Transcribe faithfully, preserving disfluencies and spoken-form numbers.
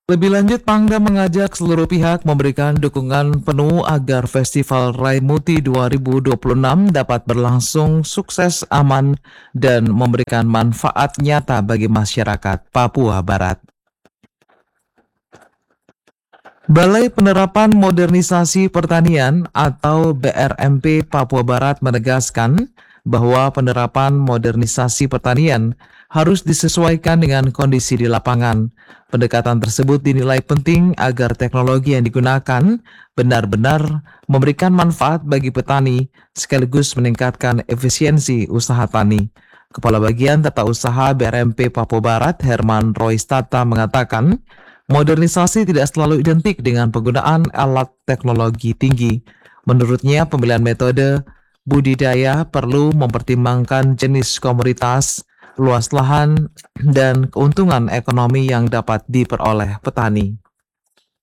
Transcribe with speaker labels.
Speaker 1: Lebih lanjut, Pangdam mengajak seluruh pihak memberikan dukungan penuh agar Festival Raimuti dua ribu dua puluh enam dapat berlangsung sukses, aman, dan memberikan manfaat nyata bagi masyarakat Papua Barat. Balai Penerapan Modernisasi Pertanian atau B R M P Papua Barat menegaskan bahwa penerapan modernisasi pertanian harus disesuaikan dengan kondisi di lapangan. Pendekatan tersebut dinilai penting agar teknologi yang digunakan benar-benar memberikan manfaat bagi petani sekaligus meningkatkan efisiensi usaha tani. Kepala Bagian Tata Usaha B R M P Papua Barat, Herman Roistata, mengatakan modernisasi tidak selalu identik dengan penggunaan alat teknologi tinggi. Menurutnya, pemilihan metode budidaya perlu mempertimbangkan jenis komoditas, luas lahan, dan keuntungan ekonomi yang dapat diperoleh petani.